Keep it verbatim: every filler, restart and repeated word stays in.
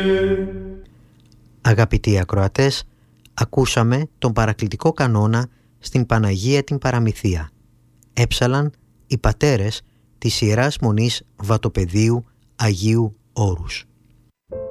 Αγαπητοί ακροατές, ακούσαμε τον παρακλητικό κανόνα στην Παναγία την Παραμυθία. Έψαλαν οι πατέρες της Ιεράς Μονής Βατοπεδίου Αγίου Όρους.